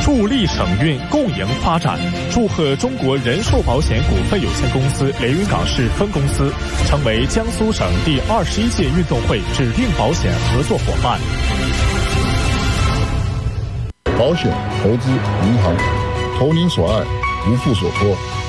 助力省运共赢发展。祝贺中国人寿保险股份有限公司连云港市分公司成为江苏省第21届运动会指定保险合作伙伴。 保险、投资、银行，投您所爱，无负所托。